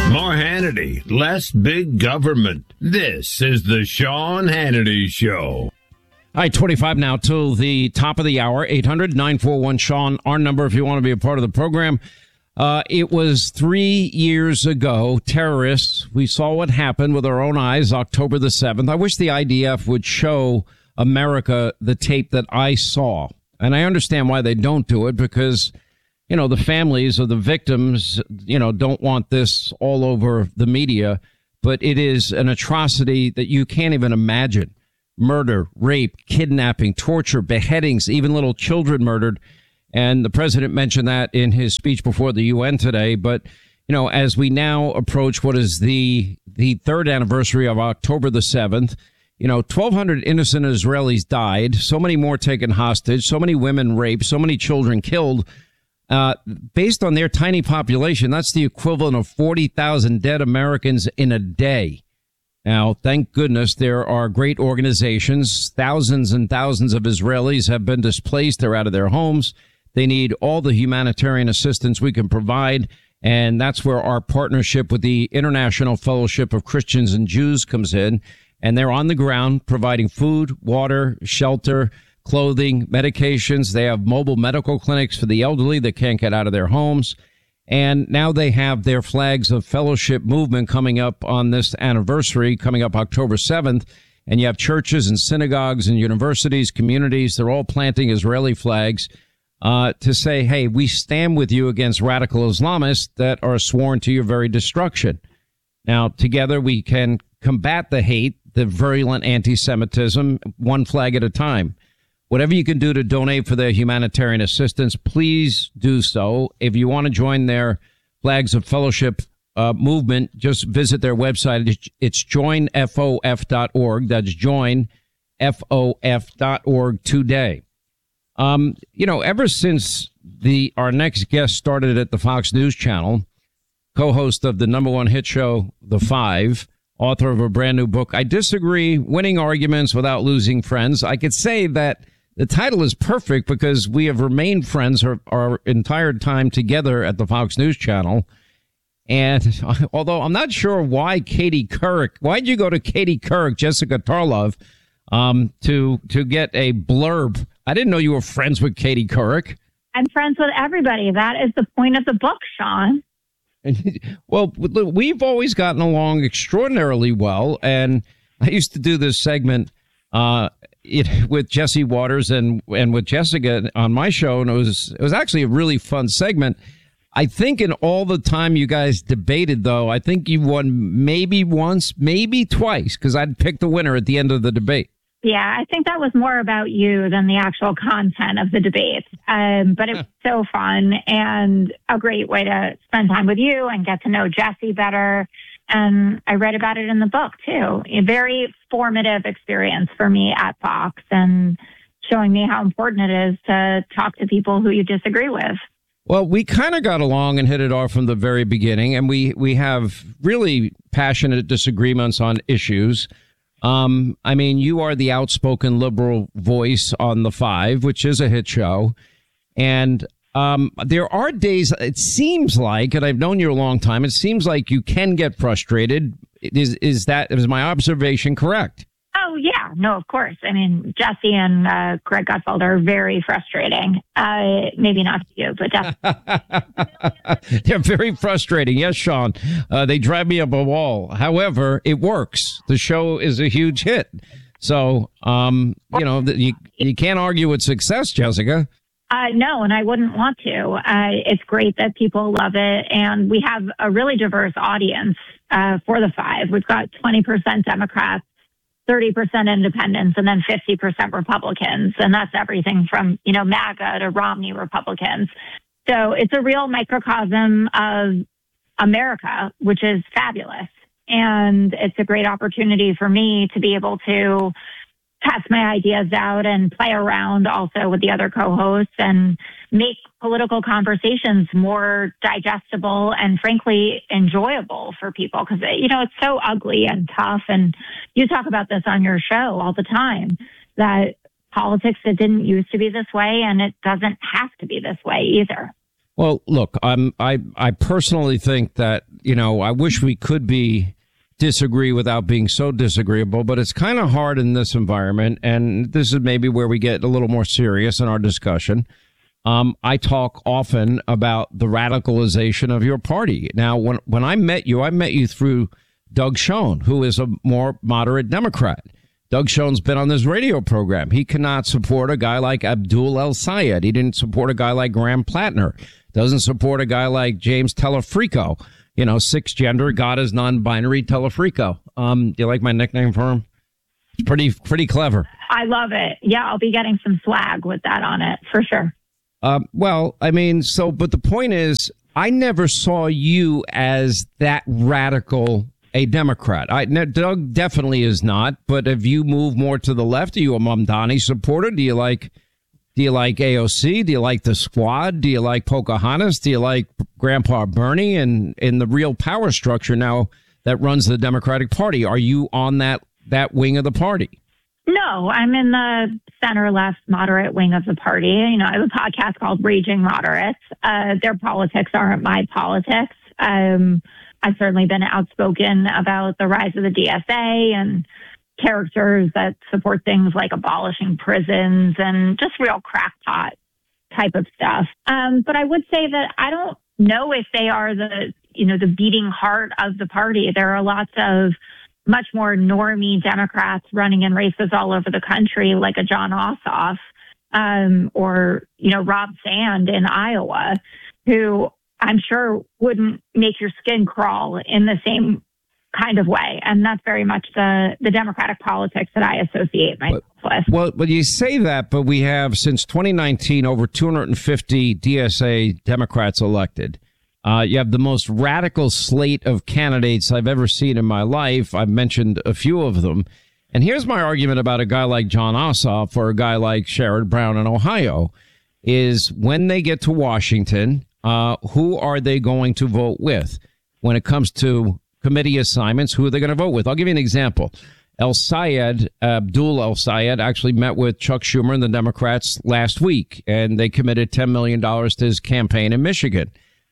More Hannity, less big government. This is the Sean Hannity Show. All right, 25 now till the top of the hour. 800-941-SEAN, our number if you want to be a part of the program. It was 3 years ago, terrorists. We saw what happened with our own eyes, October the 7th. I wish the IDF would show America the tape that I saw. And I understand why they don't do it, because you know, the families of the victims, you know, don't want this all over the media, but it is an atrocity that you can't even imagine. Murder, rape, kidnapping, torture, beheadings, even little children murdered. And the president mentioned that in his speech before the UN today. But, you know, as we now approach what is the third anniversary of October the 7th, you know, 1,200 innocent Israelis died, so many more taken hostage, so many women raped, so many children killed. Based on their tiny population, that's the equivalent of 40,000 dead Americans in a day. Now, thank goodness there are great organizations. Thousands and thousands of Israelis have been displaced. They're out of their homes. They need all the humanitarian assistance we can provide. And that's where our partnership with the International Fellowship of Christians and Jews comes in. And they're on the ground providing food, water, shelter, clothing, medications. They have mobile medical clinics for the elderly that can't get out of their homes. And now they have their Flags of Fellowship movement coming up on this anniversary, coming up October 7th. And you have churches and synagogues and universities, communities. They're all planting Israeli flags to say, hey, we stand with you against radical Islamists that are sworn to your very destruction. Now, together we can combat the hate, the virulent anti-Semitism, one flag at a time. Whatever you can do to donate for their humanitarian assistance, please do so. If you want to join their Flags of Fellowship movement, just visit their website. It's joinfof.org. That's joinfof.org today. You know, ever since our next guest started at the Fox News Channel, co-host of the number one hit show, The Five, author of a brand new book, I Disagree, Winning Arguments Without Losing Friends. I could say that the title is perfect because we have remained friends our entire time together at the Fox News Channel. And although I'm not sure why Katie Couric, why'd you go to Katie Couric, Jessica Tarlov, to get a blurb? I didn't know you were friends with Katie Couric. I'm friends with everybody. That is the point of the book, Sean. Well, we've always gotten along extraordinarily well. And I used to do this segment, with Jesse Waters and with Jessica on my show, and it was actually a really fun segment. I think in all the time you guys debated, though, I think you won maybe once, maybe twice, because I'd pick the winner at the end of the debate. Yeah, I think that was more about you than the actual content of the debate. But it was so fun and a great way to spend time with you and get to know Jesse better. And I read about it in the book, too. A very formative experience for me at Fox and showing me how important it is to talk to people who you disagree with. Well, we kind of got along and hit it off from the very beginning, and we have really passionate disagreements on issues. I mean, you are the outspoken liberal voice on The Five, which is a hit show. And there are days, it seems like, and I've known you a long time, it seems like you can get frustrated. Is my observation correct? Oh, yeah. No, of course. I mean, Jesse and Greg Gutfeld are very frustrating. Maybe not to you, but definitely. They're very frustrating. Yes, Sean. They drive me up a wall. However, it works. The show is a huge hit. So, you know, you can't argue with success, Jessica. No, and I wouldn't want to. It's great that people love it. And we have a really diverse audience for The Five. We've got 20% Democrats, 30% independents, and then 50% Republicans. And that's everything from, you know, MAGA to Romney Republicans. So it's a real microcosm of America, which is fabulous. And it's a great opportunity for me to be able to test my ideas out and play around also with the other co-hosts and make political conversations more digestible and frankly enjoyable for people, because you know it's so ugly and tough, and you talk about this on your show all the time, that politics, it didn't used to be this way and it doesn't have to be this way either. Well, look, I personally think that, I wish we could disagree without being so disagreeable, but it's kind of hard in this environment. And this is maybe where we get a little more serious in our discussion. I talk often about the radicalization of your party. Now, when I met you through Doug Schoen, who is a more moderate Democrat. Doug Schoen's been on this radio program. He cannot support a guy like Abdul El-Sayed. He didn't support a guy like Graham Plattner. Doesn't support a guy like James Telefrico. Sixth gender, God is non-binary Telefrico. Do you like my nickname for him? It's pretty clever. I love it. Yeah, I'll be getting some swag with that on it for sure. But the point is, I never saw you as that radical a Democrat. Doug definitely is not, but have you moved more to the left? Are you a Mamdani supporter? Do you like AOC? Do you like the Squad? Do you like Pocahontas? Do you like Grandpa Bernie and in the real power structure now that runs the Democratic Party? Are you on that wing of the party? No, I'm in the center-left moderate wing of the party. I have a podcast called Raging Moderates. Their politics aren't my politics. I've certainly been outspoken about the rise of the DSA and characters that support things like abolishing prisons and just real crackpot type of stuff. But I would say that I don't know if they are the beating heart of the party. There are lots of much more normie Democrats running in races all over the country, like a Jon Ossoff or Rob Sand in Iowa, who I'm sure wouldn't make your skin crawl in the same kind of way. And that's very much the Democratic politics that I associate myself with. Well, you say that, but we have since 2019 over 250 DSA Democrats elected. You have the most radical slate of candidates I've ever seen in my life. I've mentioned a few of them. And here's my argument about a guy like Jon Ossoff or a guy like Sherrod Brown in Ohio is when they get to Washington, who are they going to vote with? When it comes to committee assignments, who are they going to vote with? I'll give you an example. Abdul El-Sayed actually met with Chuck Schumer and the Democrats last week, and they committed $10 million to his campaign in Michigan.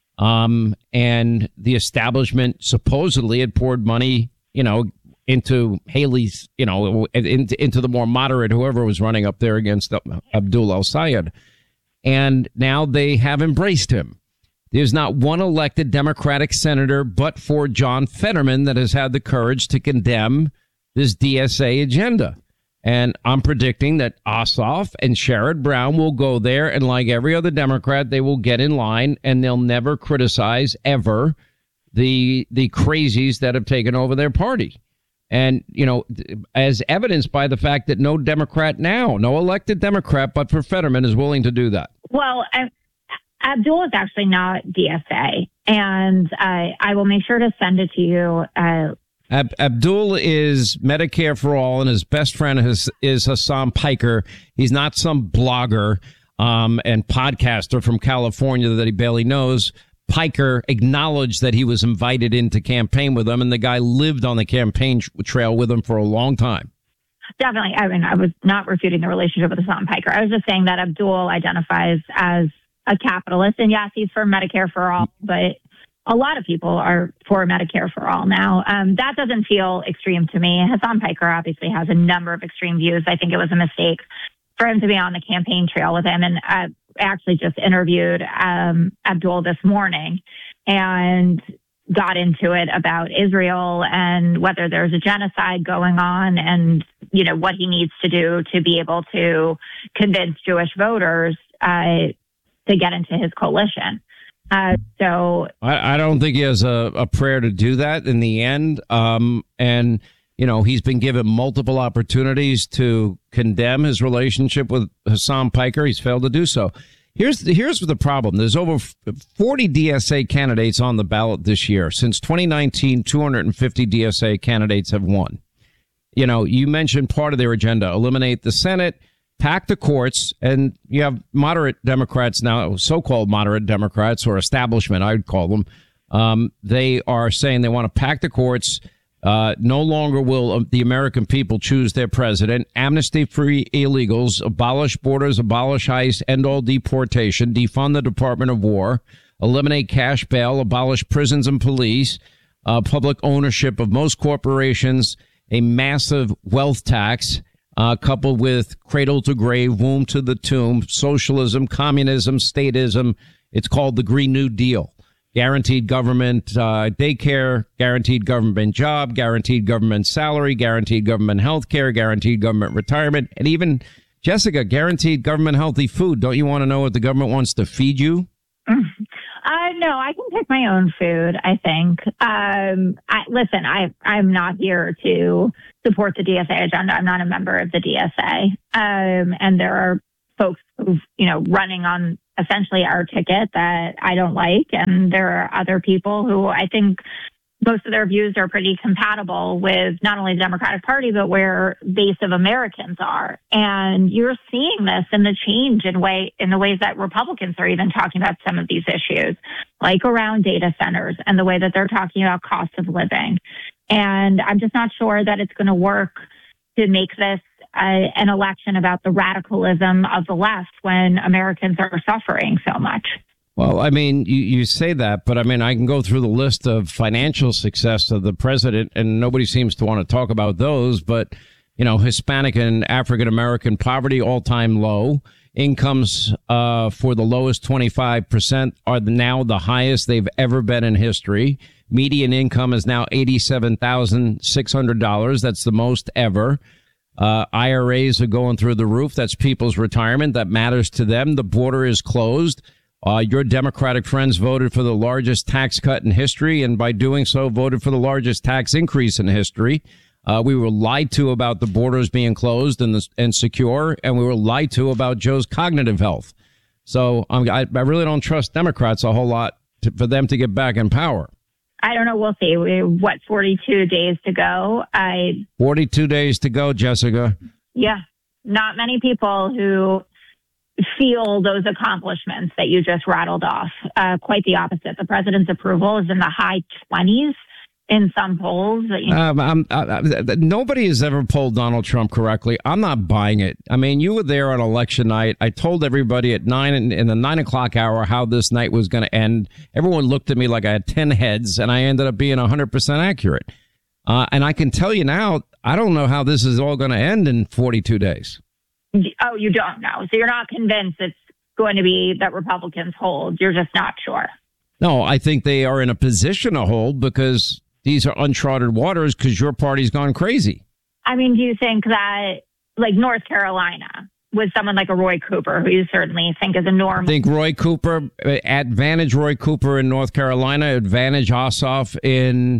And the establishment supposedly had poured money, into Haley's, into the more moderate, whoever was running up there against Abdul El-Sayed. And now they have embraced him. There's not one elected Democratic senator but for John Fetterman that has had the courage to condemn this DSA agenda. And I'm predicting that Ossoff and Sherrod Brown will go there, and like every other Democrat, they will get in line and they'll never criticize ever the crazies that have taken over their party. And, as evidenced by the fact that no elected Democrat, but for Fetterman, is willing to do that. Well, Abdul is actually not DSA, and I will make sure to send it to you. Abdul is Medicare for All, and his best friend is Hassan Piker. He's not some blogger and podcaster from California that he barely knows. Piker acknowledged that he was invited in to campaign with him, and the guy lived on the campaign trail with him for a long time. Definitely. I mean, I was not refuting the relationship with Hassan Piker. I was just saying that Abdul identifies as a capitalist, and yes, he's for Medicare for All, but a lot of people are for Medicare for All now. That doesn't feel extreme to me. Hassan Piker obviously has a number of extreme views. I think it was a mistake for him to be on the campaign trail with him. And I actually just interviewed Abdul this morning and got into it about Israel and whether there's a genocide going on and, what he needs to do to be able to convince Jewish voters to get into his coalition. So I don't think he has a prayer to do that in the end. And, he's been given multiple opportunities to condemn his relationship with Hassan Piker. He's failed to do so. Here's the problem. There's over 40 DSA candidates on the ballot this year. Since 2019, 250 DSA candidates have won. You mentioned part of their agenda, eliminate the Senate, pack the courts, and you have moderate Democrats now, so-called moderate Democrats or establishment, I would call them. They are saying they want to pack the courts, No longer will the American people choose their president. Amnesty free illegals, abolish borders, abolish ICE, end all deportation, defund the Department of War, eliminate cash bail, abolish prisons and police, public ownership of most corporations, a massive wealth tax, coupled with cradle to grave, womb to the tomb, socialism, communism, statism. It's called the Green New Deal. Guaranteed government daycare, guaranteed government job, guaranteed government salary, guaranteed government health care, guaranteed government retirement, and even, Jessica, guaranteed government healthy food. Don't you want to know what the government wants to feed you? No, I can pick my own food, I think. Listen, I'm not here to support the DSA agenda. I'm not a member of the DSA. And there are folks who've, running on essentially our ticket that I don't like. And there are other people who I think most of their views are pretty compatible with not only the Democratic Party, but where base of Americans are. And you're seeing this in the change in the ways that Republicans are even talking about some of these issues, like around data centers and the way that they're talking about cost of living. And I'm just not sure that it's going to work to make this an election about the radicalism of the left when Americans are suffering so much. Well, I mean, you say that, but I mean, I can go through the list of financial success of the president, and nobody seems to want to talk about those. But, Hispanic and African-American poverty, all-time low. Incomes for the lowest 25% are now the highest they've ever been in history. Median income is now $87,600. That's the most ever. IRAs are going through the roof. That's people's retirement. That matters to them. The border is closed. Your Democratic friends voted for the largest tax cut in history, and by doing so, voted for the largest tax increase in history. We were lied to about the borders being closed and secure, and we were lied to about Joe's cognitive health. So I really don't trust Democrats a whole lot for them to get back in power. I don't know. We'll see. 42 days to go? 42 days to go, Jessica. Yeah. Not many people who feel those accomplishments that you just rattled off. Quite the opposite. The president's approval is in the high 20s in some polls. Nobody has ever polled Donald Trump correctly. I'm not buying it. I mean, you were there on election night. I told everybody at 9 in the 9 o'clock hour how this night was going to end. Everyone looked at me like I had 10 heads, and I ended up being 100% accurate. And I can tell you now, I don't know how this is all going to end in 42 days. Oh, you don't know. So you're not convinced it's going to be that Republicans hold. You're just not sure. No, I think they are in a position to hold because these are uncharted waters because your party's gone crazy. I mean, do you think that, like North Carolina, with someone like a Roy Cooper, who you certainly think is a normal? I think Roy Cooper, advantage Roy Cooper in North Carolina, advantage Ossoff in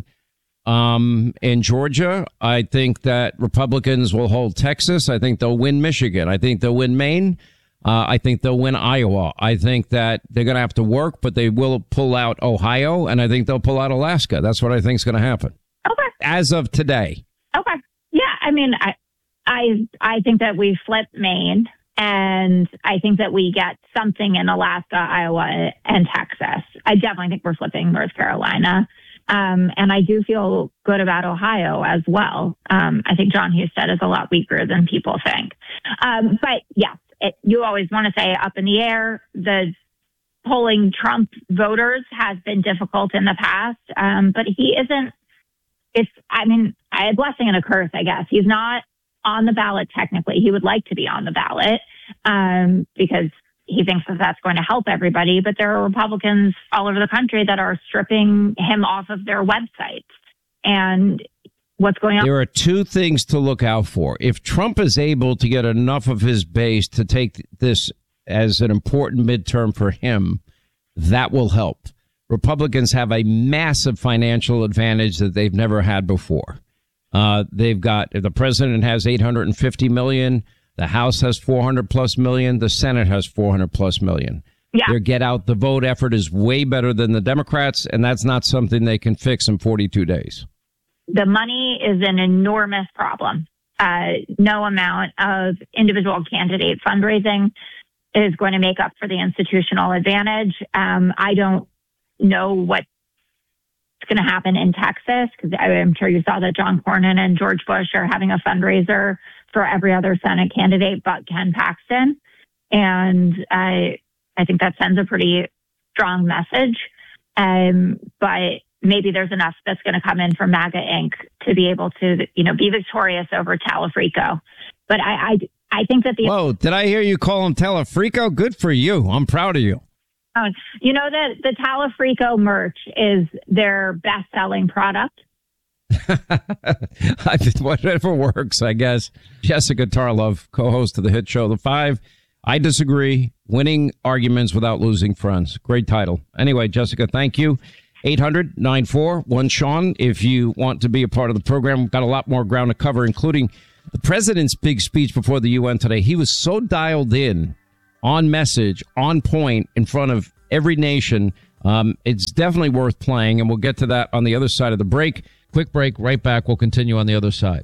Georgia. I think that Republicans will hold Texas. I think they'll win Michigan. I think they'll win Maine. I think they'll win Iowa. I think that they're going to have to work, but they will pull out Ohio, and I think they'll pull out Alaska. That's what I think is going to happen. Okay. As of today. Okay. Yeah. I mean, I think that we flip Maine, and I think that we get something in Alaska, Iowa, and Texas. I definitely think we're flipping North Carolina. And I do feel good about Ohio as well. I think John Husted is a lot weaker than people think. But yes, you always want to say up in the air. The polling Trump voters has been difficult in the past, but he isn't. A blessing and a curse, I guess. He's not on the ballot technically. He would like to be on the ballot because he thinks that that's going to help everybody. But there are Republicans all over the country that are stripping him off of their websites. And what's going on? There are two things to look out for. If Trump is able to get enough of his base to take this as an important midterm for him, that will help. Republicans have a massive financial advantage that they've never had before. The president has $850 million. The House has $400+ million. The Senate has $400+ million. Yeah. Their get out the vote effort is way better than the Democrats, and that's not something they can fix in 42 days. The money is an enormous problem. No amount of individual candidate fundraising is going to make up for the institutional advantage. I don't know what's going to happen in Texas, because I'm sure you saw that John Cornyn and George Bush are having a fundraiser for every other Senate candidate but Ken Paxton. And I think that sends a pretty strong message. But maybe there's enough that's going to come in from MAGA Inc. to be able to, be victorious over Talafrico. But I think that Whoa, did I hear you call him Talafrico? Good for you. I'm proud of you. You know that the Talafrico merch is their best-selling product. Whatever works, I guess. Jessica Tarlov, co-host of the hit show The Five. I disagree. Winning arguments without losing friends. Great title. Anyway, Jessica, thank you. 800-941-SEAN. If you want to be a part of the program, we've got a lot more ground to cover, including the president's big speech before the UN today. He was so dialed in, on message, on point, in front of every nation. It's definitely worth playing, and we'll get to that on the other side of the break. Quick break, right back. We'll continue on the other side.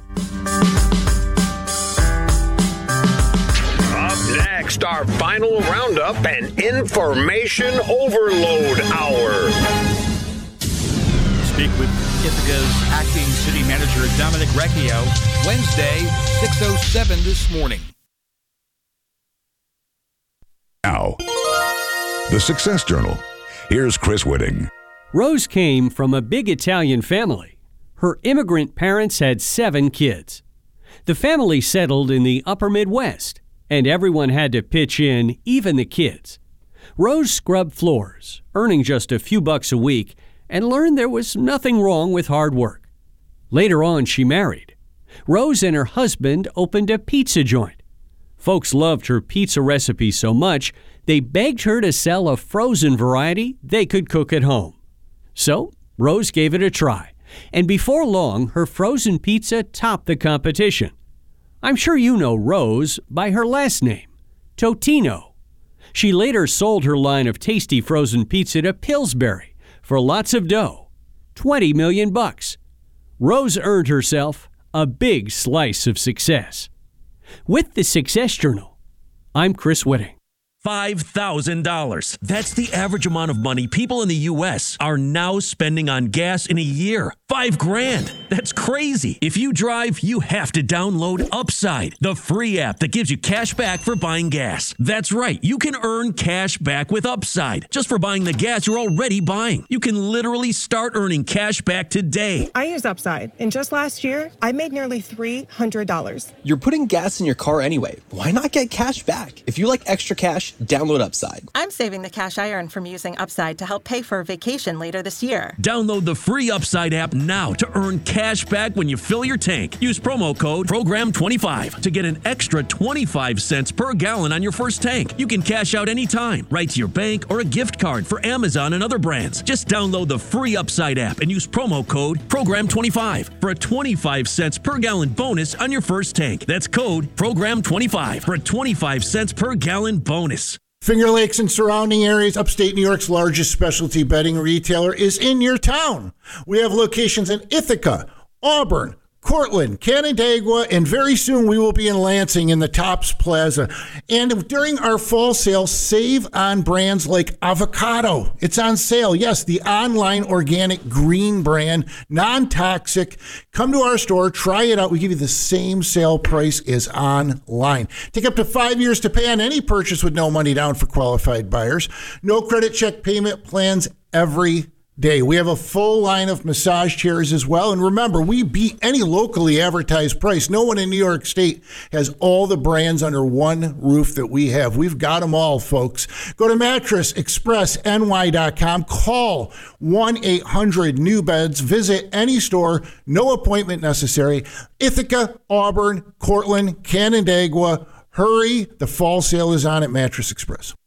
Up next, our final roundup and information overload hour. Speak with Ithaca's acting city manager, Dominic Recchio, Wednesday, 6:07 this morning. Now, the Success Journal. Here's Chris Whitting. Rose came from a big Italian family. Her immigrant parents had 7 kids. The family settled in the upper Midwest, and everyone had to pitch in, even the kids. Rose scrubbed floors, earning just a few bucks a week, and learned there was nothing wrong with hard work. Later on, she married. Rose and her husband opened a pizza joint. Folks loved her pizza recipe so much, they begged her to sell a frozen variety they could cook at home. So, Rose gave it a try, and before long, her frozen pizza topped the competition. I'm sure you know Rose by her last name, Totino. She later sold her line of tasty frozen pizza to Pillsbury for lots of dough, $20 million. Rose earned herself a big slice of success. With the Success Journal, I'm Chris Whitting. $5,000. That's the average amount of money people in the U.S. are now spending on gas in a year. $5,000. That's crazy. If you drive, you have to download Upside, the free app that gives you cash back for buying gas. That's right. You can earn cash back with Upside just for buying the gas you're already buying. You can literally start earning cash back today. I use Upside, and just last year, I made nearly $300. You're putting gas in your car anyway. Why not get cash back? If you like extra cash, download Upside. I'm saving the cash I earn from using Upside to help pay for a vacation later this year. Download the free Upside app now to earn cash back when you fill your tank. Use promo code PROGRAM25 to get an extra 25 cents per gallon on your first tank. You can cash out anytime, right to your bank or a gift card for Amazon and other brands. Just download the free Upside app and use promo code PROGRAM25 for a 25 cents per gallon bonus on your first tank. That's code PROGRAM25 for a 25 cents per gallon bonus. Finger Lakes and surrounding areas, upstate New York's largest specialty bedding retailer, is in your town. We have locations in Ithaca, Auburn, Cortland, Canandaigua, and very soon we will be in Lansing in the Tops Plaza. And during our fall sale, save on brands like avocado. It's on sale. Yes, the online organic green brand, non-toxic. Come to our store, try it out. We give you the same sale price as online. Take up to 5 years to pay on any purchase with no money down for qualified buyers. No credit check payment plans every day. We have a full line of massage chairs as well. And remember, we beat any locally advertised price. No one in New York State has all the brands under one roof that we have. We've got them all, folks. Go to mattressexpressny.com. Call 1-800-NEW-BEDS. Visit any store. No appointment necessary. Ithaca, Auburn, Cortland, Canandaigua. Hurry. The fall sale is on at Mattress Express.